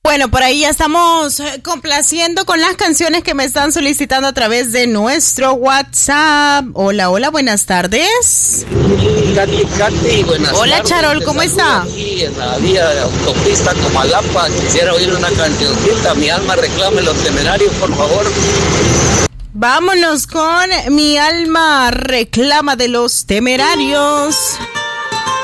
Bueno, por ahí ya estamos complaciendo con las canciones que me están solicitando a través de nuestro WhatsApp. Hola, hola, buenas tardes. Katy, buenas hola, tardes. Charol, ¿cómo está? Aquí en la vía de autopista Comalapa, quisiera oír una cancioncita. Mi alma reclame Los Temerarios, por favor. Vámonos con Mi alma reclama de Los Temerarios.